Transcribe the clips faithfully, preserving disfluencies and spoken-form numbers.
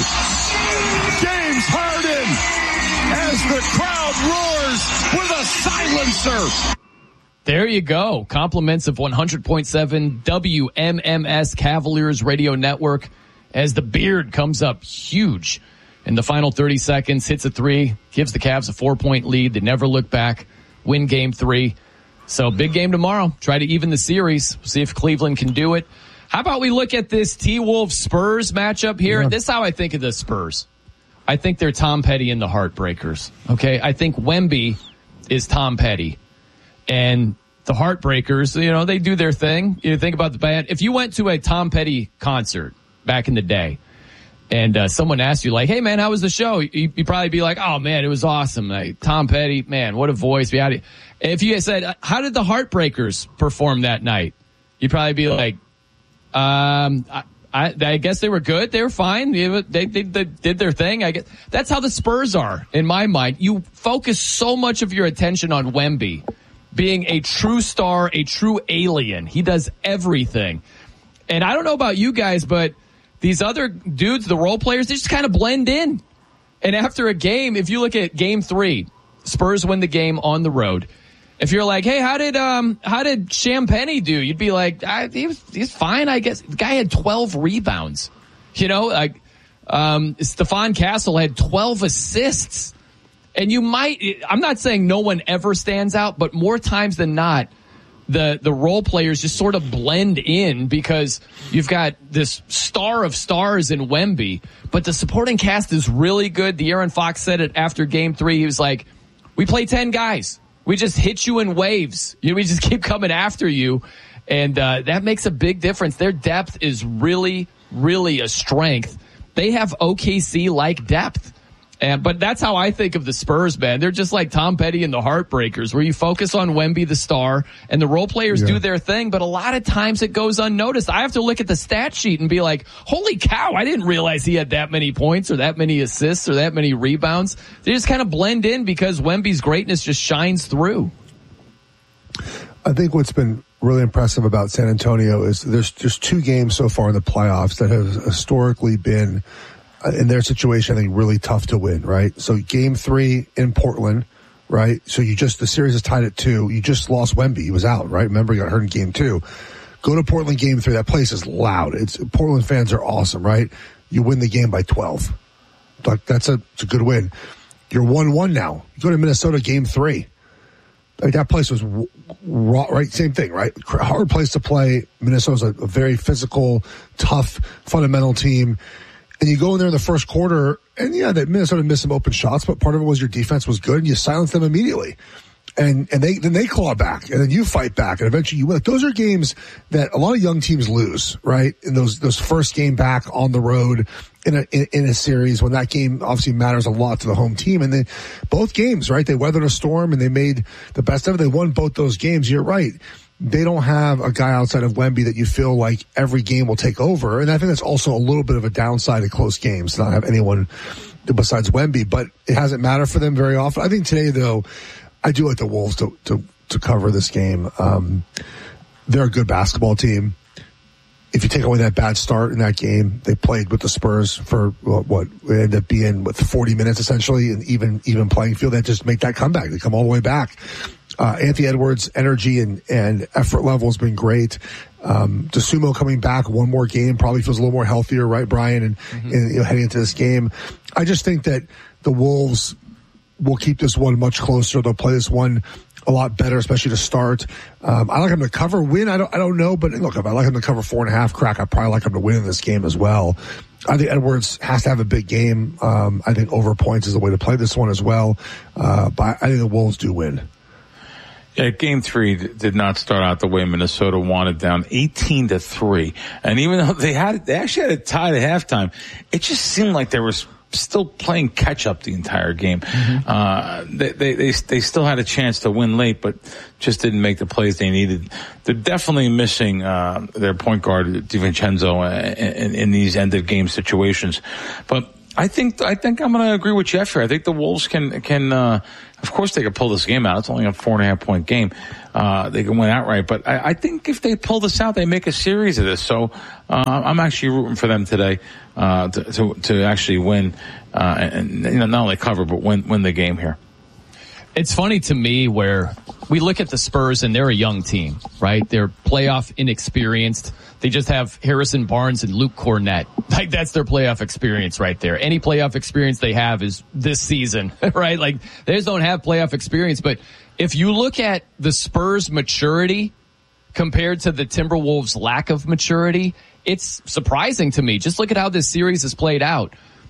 James Harden as the crowd roars with a silencer. There you go. Compliments of one hundred point seven W M M S Cavaliers Radio Network as the beard comes up huge in the final thirty seconds, hits a three, gives the Cavs a four-point lead. They never look back, win game three. So big game tomorrow. Try to even the series. See if Cleveland can do it. How about we look at this T-Wolves Spurs matchup here? Yeah. This is how I think of the Spurs. I think they're Tom Petty and the Heartbreakers. Okay, I think Wemby is Tom Petty. And the Heartbreakers, you know, they do their thing. You think about the band. If you went to a Tom Petty concert back in the day and uh, someone asked you like, hey, man, how was the show? You, you'd probably be like, oh, man, it was awesome. Like, Tom Petty, man, what a voice. We had it. If you said, how did the Heartbreakers perform that night? You'd probably be like, um, I, I, I guess they were good. They were fine. They, they, they, they did their thing. I guess that's how the Spurs are in my mind. You focus so much of your attention on Wemby being a true star, a true alien. He does everything. And I don't know about you guys, but these other dudes, the role players, they just kind of blend in. And after a game, if you look at game three, Spurs win the game on the road. If you're like, hey, how did um how did Champagnie do? You'd be like, I, he was he's fine, I guess. The guy had twelve rebounds. You know, like um Stephon Castle had twelve assists. And you might, I'm not saying no one ever stands out, but more times than not, the, the role players just sort of blend in because you've got this star of stars in Wemby, but the supporting cast is really good. De'Aaron Fox said it after game three. He was like, we play ten guys. We just hit you in waves. You know, we just keep coming after you. And, uh, that makes a big difference. Their depth is really, really a strength. They have O K C-like depth. And, but that's how I think of the Spurs, man. They're just like Tom Petty and the Heartbreakers, where you focus on Wemby, the star, and the role players yeah. do their thing, but a lot of times it goes unnoticed. I have to look at the stat sheet and be like, holy cow, I didn't realize he had that many points or that many assists or that many rebounds. They just kind of blend in because Wemby's greatness just shines through. I think what's been really impressive about San Antonio is there's just two games so far in the playoffs that have historically been in their situation, I think, really tough to win, right? So game three in Portland, right? So you just, the series is tied at two. You just lost Wemby. He was out, right? Remember, he got hurt in game two. Go to Portland game three. That place is loud. It's, Portland fans are awesome, right? You win the game by twelve. Like, that's a, it's a good win. You're one one now. You go to Minnesota game three. Like, that place was raw, right? Same thing, right? Hard place to play. Minnesota's a, a very physical, tough, fundamental team. And you go in there in the first quarter, and yeah, that Minnesota missed some open shots, but part of it was your defense was good, and you silence them immediately. And and they then they claw back, and then you fight back, and eventually you win. Those are games that a lot of young teams lose, right? In those those first game back on the road in a in, in a series, when that game obviously matters a lot to the home team. And then both games, right? They weathered a storm and they made the best of it. They won both those games. You're right. They don't have a guy outside of Wemby that you feel like every game will take over. And I think that's also a little bit of a downside of close games, not have anyone besides Wemby, but it hasn't mattered for them very often. I think today, though, I do like the Wolves to, to, to cover this game. Um, they're a good basketball team. If you take away that bad start in that game, they played with the Spurs for what, what ended up being with forty minutes essentially, and even, even playing field. They just make that comeback. They come all the way back. Uh, Anthony Edwards' energy and, and effort level has been great. Um, DeSumo coming back one more game probably feels a little more healthier, right, Brian? And, mm-hmm. and you know, heading into this game, I just think that the Wolves will keep this one much closer. They'll play this one a lot better, especially to start. Um, I like them to cover, win. I don't, I don't know, but look, if I like them to cover four and a half, crack, I probably like them to win in this game as well. I think Edwards has to have a big game. Um, I think over points is the way to play this one as well. Uh, but I think the Wolves do win. Yeah, game three did not start out the way Minnesota wanted, down eighteen to three. And even though they had, they actually had it tied at halftime, it just seemed like they were still playing catch up the entire game. Mm-hmm. Uh, they, they, they, they still had a chance to win late, but just didn't make the plays they needed. They're definitely missing, uh, their point guard, DiVincenzo, in, in, in these end of game situations. But I think I think I'm going to agree with Jeff here. I think the Wolves can can uh, of course they can pull this game out. It's only a four and a half point game. Uh, they can win outright, but I, I think if they pull this out, they make a series of this. So uh, I'm actually rooting for them today uh, to, to to actually win uh, and you know not only cover but win win the game here. It's funny to me where we look at the Spurs and they're a young team, right? They're playoff inexperienced. They just have Harrison Barnes and Luke Cornett. Like that's their playoff experience right there. Any playoff experience they have is this season, right? Like they just don't have playoff experience. But if you look at the Spurs' maturity compared to the Timberwolves' lack of maturity, it's surprising to me. Just look at how this series has played out.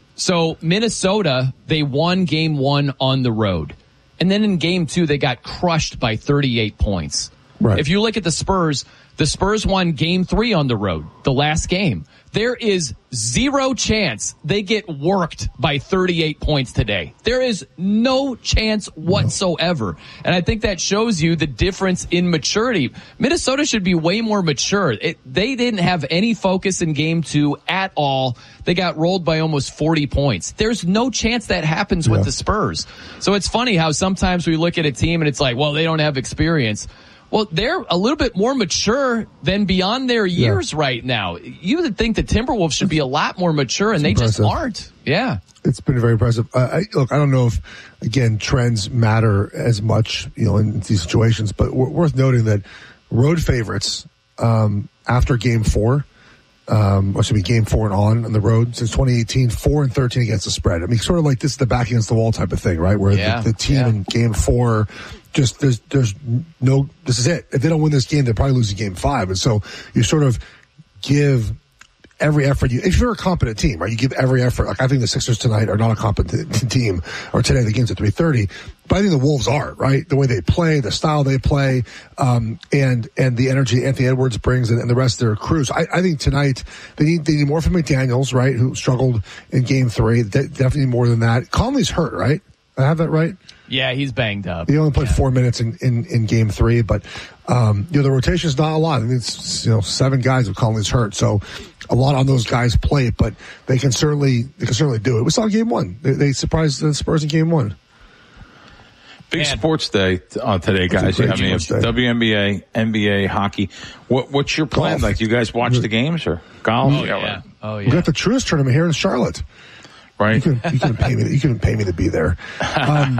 So Minnesota, they won game one on the road. And then in game two, they got crushed by thirty-eight points. Right. If you look at the Spurs, the Spurs won game three on the road, the last game. There is zero chance they get worked by thirty-eight points today. There is no chance whatsoever. And I think that shows you the difference in maturity. Minnesota should be way more mature. It, they didn't have any focus in game two at all. They got rolled by almost forty points. There's no chance that happens with yeah. the Spurs. So it's funny how sometimes we look at a team and it's like, well, they don't have experience. Well, they're a little bit more mature than beyond their years yeah. right now. You would think the Timberwolves should be a lot more mature, and it's they impressive. just aren't. Yeah. It's been very impressive. Uh, I, look, I don't know if, again, trends matter as much, you know, in these situations, but w- worth noting that road favorites um, after game four, um, or excuse me, game four and on on the road since twenty eighteen, four and thirteen against the spread. I mean, sort of like this is the back against the wall type of thing, right? Where yeah. the, the team yeah. in game four just there's there's no this is it. If they don't win this game, they're probably losing game five. And so you sort of give every effort you if you're a competent team, right? You give every effort. Like I think the Sixers tonight are not a competent team, or today the game's at three thirty. But I think the Wolves are, right? The way they play, the style they play, um, and and the energy Anthony Edwards brings, and, and the rest of their crew. So I, I think tonight they need they need more from McDaniels, right? Who struggled in game three. De- definitely more than that. Conley's hurt, right? I have that right? Yeah, he's banged up. He only played yeah. four minutes in, in, in game three, but, um, you know, the rotation's not a lot. I mean, it's, you know, seven guys if Conley's hurt. So a lot on those guys' plate, but they can certainly, they can certainly do it. We saw game one. They, they surprised the Spurs in game one. Big Man. sports day uh, today, guys. I mean, W N B A, N B A, hockey. What, what's your plan? Golf. Like, you guys watch the games or golf? Oh, yeah. yeah. Oh, yeah. We got the Truist tournament here in Charlotte. Right. You couldn't, you couldn't pay me. You couldn't pay me to be there. Um,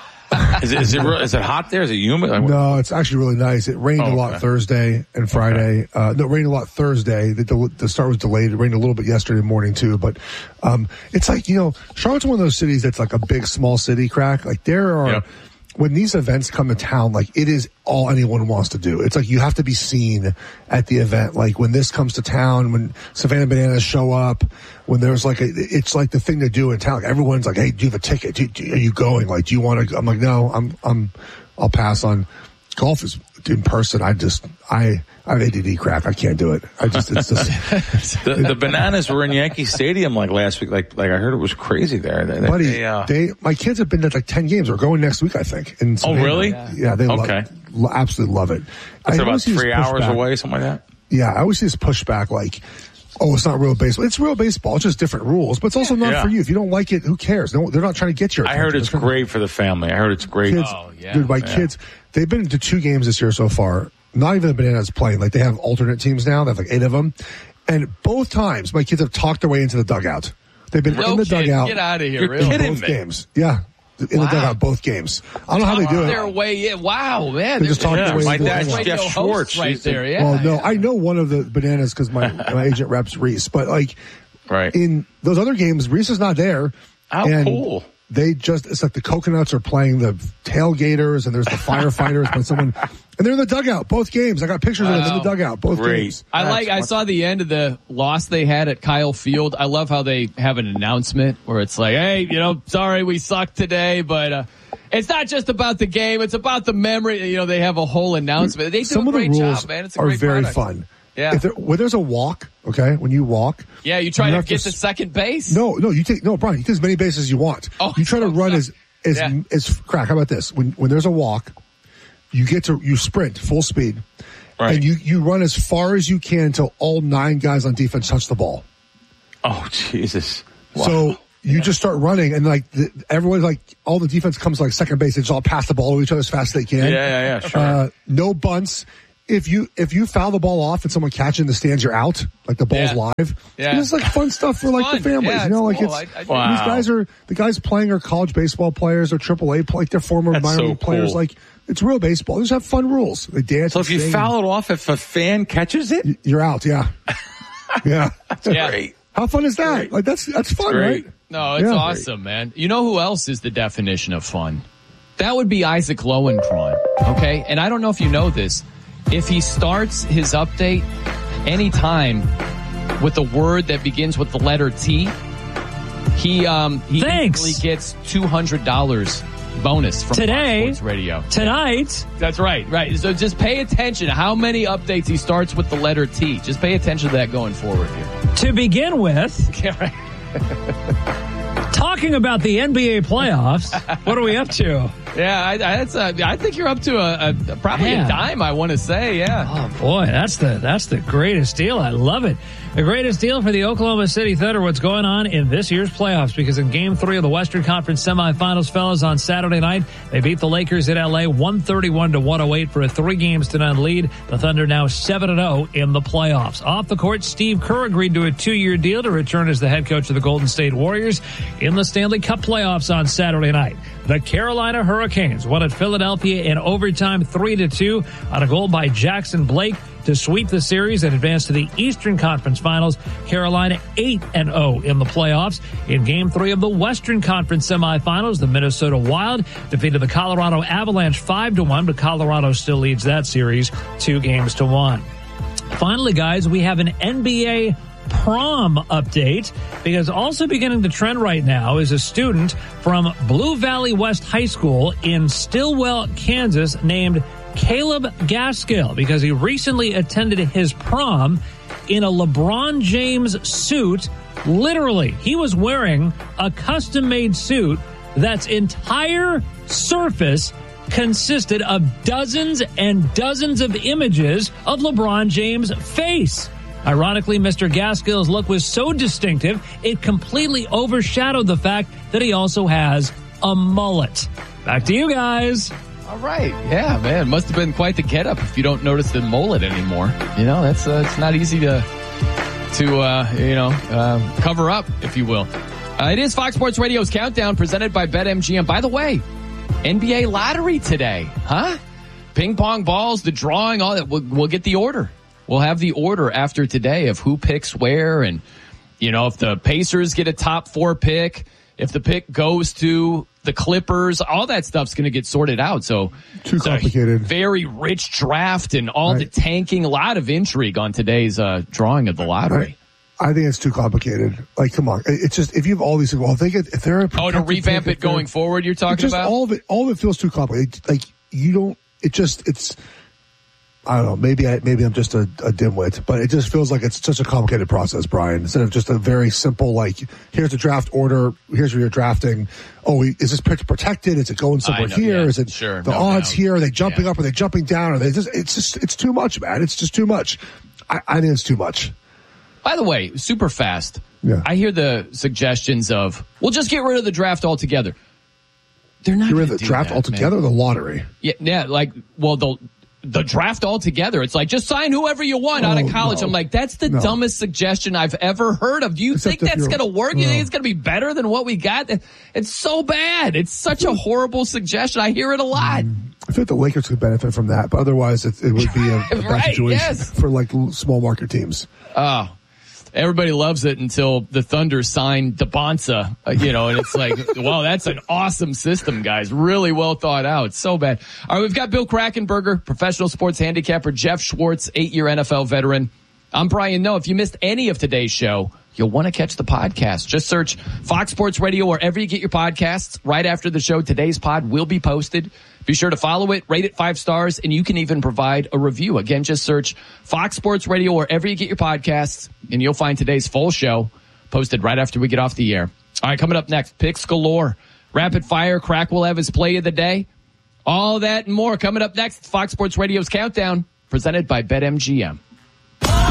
is it, is it, is it hot there? Is it humid? No, it's actually really nice. It rained oh, a lot okay. Thursday and Friday. Okay. Uh, no, it rained a lot Thursday. The, the, the start was delayed. It rained a little bit yesterday morning too, but, um, it's like, you know, Charlotte's one of those cities that's like a big, small city crack. Like there are, yep. when these events come to town, like it is all anyone wants to do. It's like you have to be seen at the event. Like when this comes to town, when Savannah Bananas show up, when there's like a, it's like the thing to do in town. Like everyone's like, hey, do you have a ticket? Do, do, are you going? Like, do you want to? I'm like, no, I'm, I'm, I'll pass on. Golf is in person. I just, I, I have A D D crack. I can't do it. I just, it's just. the, the Bananas were in Yankee Stadium like last week. Like, like I heard it was crazy there. They, Buddy, they, uh, they, my kids have been to like ten games. We're going next week, I think. In oh, really? Yeah, yeah they okay. love, absolutely love it. It's about three hours away, something like that. Yeah, I always see this pushback like, oh, it's not real baseball. It's real baseball. It's just different rules, but it's also not yeah. for you. If you don't like it, who cares? No, they're not trying to get your attention. I heard it's they're great for the family. I heard it's great. Kids, oh, yeah. Dude, my yeah. kids, they've been to two games this year so far. Not even the Bananas playing. Like they have alternate teams now. They have like eight of them. And both times my kids have talked their way into the dugout. They've been no in the kid. dugout. Get out of here. In Really? both me. games. Yeah. In wow. the dugout, both games. I don't know how they do it. Their way in. Wow, man. They just talk yeah, their way my into dad's the Jeff Schwartz right there. Yeah. Well, no, yeah. I know one of the Bananas because my, my agent reps Reese. But like, right. in those other games, Reese is not there. How and cool. They just, it's like the Coconuts are playing the tailgaters and there's the firefighters, but someone, and they're in the dugout, both games. I got pictures wow. of them in the dugout, both Great. games. I like, I saw the end of the loss they had at Kyle Field. I love how they have an announcement where it's like, hey, you know, sorry we sucked today, but, uh, it's not just about the game. It's about the memory. You know, they have a whole announcement. They do Some a great of the rules job, man. It's a are great very product. fun. Yeah. If there, when there's a walk, okay, when you walk. Yeah, you try you to get to, to second base. No, no, you take, no, Brian, you take as many bases as you want. Oh, you try to oh, run sorry. as, as, yeah. as, crack, how about this? When, when there's a walk, you get to, you sprint full speed. Right. And you, you run as far as you can until all nine guys on defense touch the ball. Oh, Jesus. Wow. So you just start running, and like the, everyone's like, all the defense comes like second base. They just all pass the ball to each other as fast as they can. Yeah, yeah, yeah. Sure. Uh, no bunts. If you if you foul the ball off and someone catches in the stands, you're out. Like the ball's Yeah. live. Yeah. It's like fun stuff for like fun. the families. Yeah, you know, it's like cool. it's I- I- Wow. these guys are the guys playing are college baseball players or triple A, like they're former That's minor so league players. cool. Like it's real baseball. They just have fun rules. They dance. So if you sing, foul it off, if a fan catches it, you're out. Yeah, yeah. that's Yeah. great. How fun is that? Like that's that's fun, great. right? No, it's Yeah. awesome, man. You know who else is the definition of fun? That would be Isaac Lowenkron, okay? And I don't know if you know this. If he starts his update anytime with a word that begins with the letter T, he um he Thanks. usually gets two hundred dollars bonus from Today. Fox Sports Radio. Tonight, That's right, right. So just pay attention to how many updates he starts with the letter T. Just pay attention to that going forward here. to begin with, Yeah, right. talking about the N B A playoffs, what are we up to? Yeah, I, I, that's a, I think you're up to a, a probably Man. a dime. I want to say, yeah. Oh boy, that's the that's the greatest deal. I love it. The greatest deal for the Oklahoma City Thunder. What's going on in this year's playoffs? Because in Game Three of the Western Conference semifinals, fellas, on Saturday night, they beat the Lakers in L A one thirty-one to one oh eight for a three games to none lead. The Thunder now seven and oh in the playoffs. Off the court, Steve Kerr agreed to a two-year deal to return as the head coach of the Golden State Warriors in the Stanley Cup playoffs on Saturday night. The Carolina Hurricanes won at Philadelphia in overtime three to two on a goal by Jackson Blake to sweep the series and advance to the Eastern Conference Finals. Carolina eight and oh in the playoffs. In Game three of the Western Conference semifinals, the Minnesota Wild defeated the Colorado Avalanche five to one, but Colorado still leads that series two games to one. Finally, guys, we have an N B A prom update, because also beginning to trend right now is a student from Blue Valley West High School in Stillwell, Kansas, named Caleb Gaskill, because he recently attended his prom in a LeBron James suit. Literally, he was wearing a custom-made suit that's entire surface consisted of dozens and dozens of images of LeBron James' face. Ironically, Mister Gaskill's look was so distinctive, it completely overshadowed the fact that he also has a mullet. Back to you guys. All right. Yeah, man. Must have been quite the get-up if you don't notice the mullet anymore. You know, that's uh, it's not easy to, to uh, you know, uh, cover up, if you will. Uh, it is Fox Sports Radio's Countdown presented by BetMGM. By the way, N B A lottery today, huh? Ping pong balls, the drawing, all that. We'll, we'll get the order. We'll have the order after today of who picks where, and, you know, if the Pacers get a top four pick, if the pick goes to the Clippers, all that stuff's going to get sorted out. So Too it's a complicated. very rich draft and all Right. the tanking, a lot of intrigue on today's uh, drawing of the lottery. I, I think it's too complicated. Like, come on. It- It's just, if you have all these, well, if they get, if they're a Oh, to protected revamp pick, it if they're- going forward, you're talking just about? all of it, all of it feels too complicated. Like, you don't, it just, it's, I don't know, maybe I, maybe I'm just a, a dimwit, but it just feels like it's such a complicated process, Brian, instead of just a very simple, like, here's the draft order, here's where you're drafting. Oh, is this pitch protected? Is it going somewhere know, here? yeah, Is it sure, the no odds doubt. here? Are they jumping Yeah. up? Are they jumping down? Are they just, it's just, it's too much, man. It's just too much. I, I think it's too much. By the way, super fast. Yeah. I hear the suggestions of, we'll just get rid of the draft altogether. They're not You're going in to the do draft that, altogether, man. or the lottery. Yeah, yeah, like, well, the the draft altogether. It's like, just sign whoever you want out Oh, of college. no. I'm like, that's the No. dumbest suggestion I've ever heard of. Do you Except think if that's you're- going to work? You no. think it's going to be better than what we got? It's so bad. It's such a horrible suggestion. I hear it a lot. I feel like the Lakers could benefit from that, but otherwise it, it would be a, a bad Right, situation yes. for like l- small market teams. Oh, everybody loves it until the Thunder signed DeBonsa, uh, you know, and it's like, wow, that's an awesome system, guys. Really well thought out. It's so bad. All right, we've got Bill Krackenberger, professional sports handicapper, Jeff Schwartz, eight-year N F L veteran. I'm Brian Noe. If you missed any of today's show, you'll want to catch the podcast. Just search Fox Sports Radio wherever you get your podcasts. Right after the show, today's pod will be posted. Be sure to follow it, rate it five stars, and you can even provide a review. Again, just search Fox Sports Radio wherever you get your podcasts, and you'll find today's full show posted right after we get off the air. All right, coming up next, picks galore. Rapid fire, Crack will have his play of the day. All that and more coming up next. Fox Sports Radio's Countdown, presented by BetMGM.